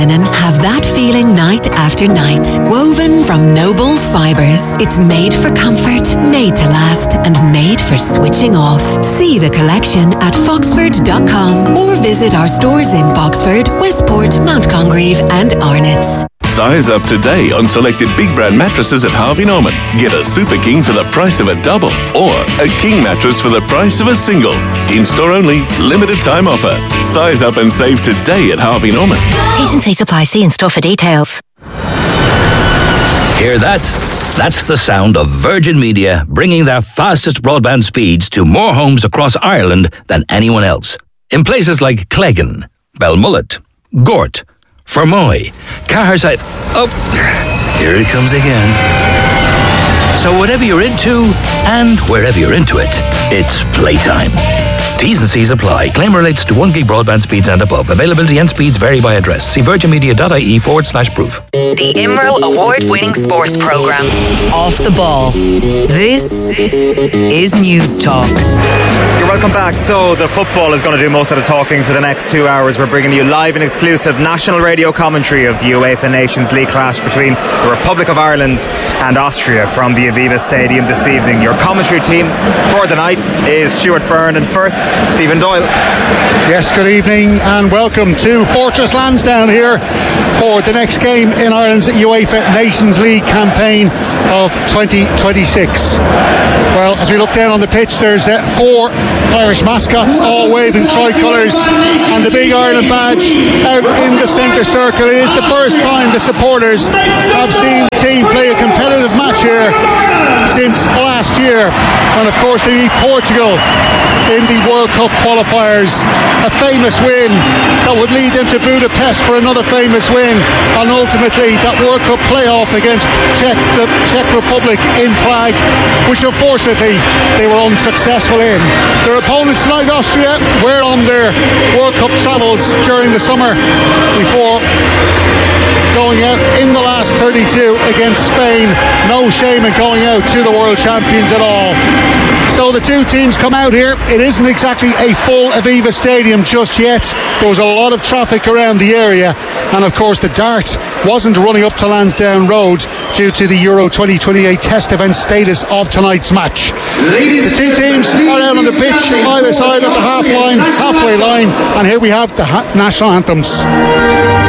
Linen have that feeling night after night. Woven from noble fibres. It's made for comfort, made to last, and made for switching off. See the collection at foxford.com or visit our stores in Foxford, Westport, Mount Congreve and Arnott's. Size up today on selected big brand mattresses at Harvey Norman. Get a Super King for the price of a double or a King mattress for the price of a single. In-store only, limited time offer. Size up and save today at Harvey Norman. T&C Supply, see in store for details. Hear that? That's the sound of Virgin Media bringing their fastest broadband speeds to more homes across Ireland than anyone else. In places like Cleggan, Belmullet, Gort, Fermoy, Caherside. Oh, here it comes again. So whatever you're into, and wherever you're into it, it's playtime. T's and C's apply. Claim relates to 1 gig broadband speeds and above. Availability and speeds vary by address. See virginmedia.ie/proof. The IMRO award-winning sports programme, Off the Ball. This is News Talk. You're welcome back. So the football is going to do most of the talking for the next 2 hours. We're bringing you live and exclusive national radio commentary of the UEFA Nations League clash between the Republic of Ireland and Austria from the Aviva Stadium this evening. Your commentary team for the night is Stuart Byrne, and first, Stephen Doyle. Yes, good evening and welcome to Fortress Lansdowne here for the next game in Ireland's UEFA Nations League campaign of 2026. Well, as we look down on the pitch, there's 4 Irish mascots all waving tricolours and the big Ireland badge out in the centre circle. It is the first time the supporters have seen the team play a competitive match here since last year, and of course they beat Portugal in the World Cup qualifiers, a famous win that would lead them to Budapest for another famous win, and ultimately that World Cup playoff against the Czech Republic in Prague, which unfortunately they were unsuccessful in. Their opponents tonight, Austria, were on their World Cup travels during the summer before going out in the last 32 against Spain. No shame in going out to the world champions at all. So the two teams come out here. It isn't exactly a full Aviva Stadium just yet. There was a lot of traffic around the area, and of course the Dart wasn't running up to Lansdowne Road due to the Euro 2028 test event status of tonight's match. The two teams are out on the pitch either side of the halfway line, and here we have the national anthems.